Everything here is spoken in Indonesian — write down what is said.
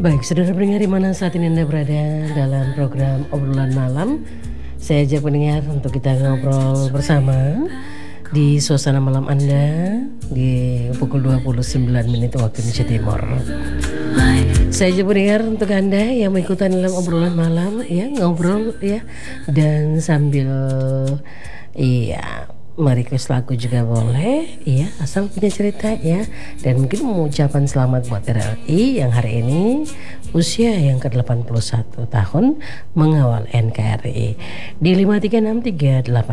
Baik, saudara pendengar di mana saat ini Anda berada dalam program obrolan malam. Saya ajak pendengar untuk kita ngobrol bersama di suasana malam Anda di pukul 29 menit waktu Indonesia Timur. Saya ajak pendengar untuk Anda yang mengikuti dalam obrolan malam, ya, ngobrol ya, dan sambil merequest lagu juga boleh, ya, asal punya cerita ya, dan mungkin mengucapkan selamat buat RRI yang hari ini usia yang ke-81 tahun mengawal NKRI di 53638.